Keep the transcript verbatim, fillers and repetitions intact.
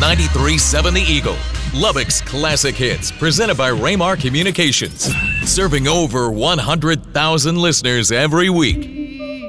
ninety-three point seven The Eagle, Lubbock's classic hits, presented by Raymar Communications, serving over one hundred thousand listeners every week.